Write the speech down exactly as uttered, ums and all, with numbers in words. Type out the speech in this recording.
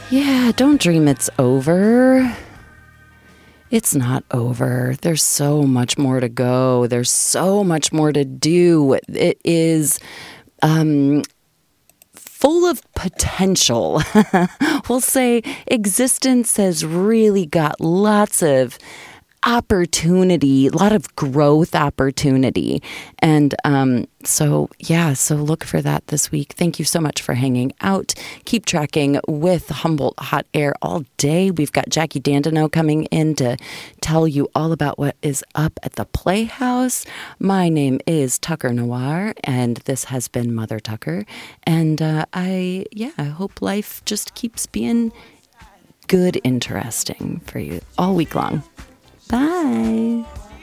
Yeah, don't dream it's over. It's not over. There's so much more to go. There's so much more to do. It is um, full of potential. We'll say existence has really got lots of opportunity, a lot of growth opportunity. And um, so, yeah, so look for that this week. Thank you so much for hanging out. Keep tracking with Humboldt Hot Air all day. We've got Jackie Dandino coming in to tell you all about what is up at the Playhouse. My name is Tucker Noir, and this has been Mother Tucker. And uh, I, yeah, I hope life just keeps being good, interesting for you all week long. Bye.